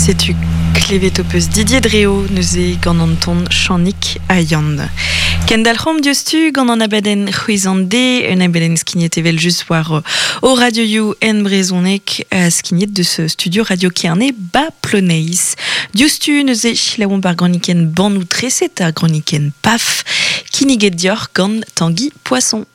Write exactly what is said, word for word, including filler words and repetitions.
sais-tu klevetopus Didier Dreo nous e gant an ton chanik a yann. Kendall Home diostu gant an abaden c'hwezande, un abaden skignet evel just war o radio you en brezonek a skignet de ce studio radio Kerne ba ploneis. Diostu neus e chilaouan bar graniken ban ou treset a graniken paf, kiniget dior gant Tanguy Poisson.